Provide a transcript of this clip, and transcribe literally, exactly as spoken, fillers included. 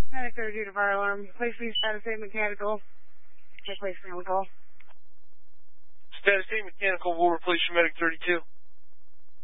Medic thirty-two to fire alarm. Place me status eight mechanical. Take place family call. Status eight mechanical will replace your medic thirty-two.